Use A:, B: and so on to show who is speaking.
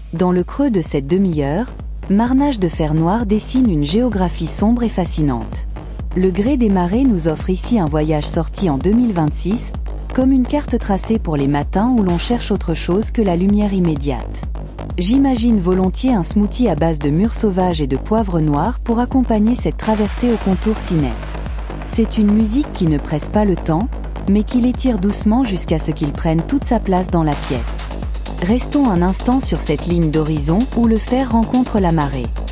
A: Dans le creux de cette demi-heure, Marnage de Fer Noir dessine une géographie sombre et fascinante. Le gré des marées nous offre ici un voyage sorti en 2026, comme une carte tracée pour les matins où l'on cherche autre chose que la lumière immédiate. J'imagine volontiers un smoothie à base de mûres sauvages et de poivre noir pour accompagner cette traversée au contour si net. C'est une musique qui ne presse pas le temps, mais qui l'étire doucement jusqu'à ce qu'il prenne toute sa place dans la pièce. Restons un instant sur cette ligne d'horizon où le fer rencontre la marée.